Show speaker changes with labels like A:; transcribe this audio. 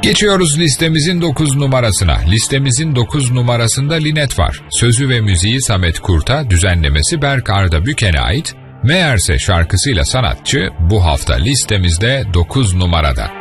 A: Geçiyoruz listemizin 9 numarasına. Listemizin 9 numarasında Linet var. Sözü ve müziği Samet Kurt'a, düzenlemesi Berk Arda Büken'e ait. Meğerse şarkısıyla sanatçı bu hafta listemizde 9 numarada.